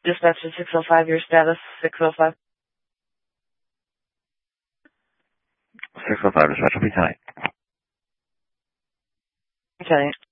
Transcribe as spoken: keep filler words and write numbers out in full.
Dispatcher six oh five, your status, six oh five. six oh five, dispatcher, P ten. Okay.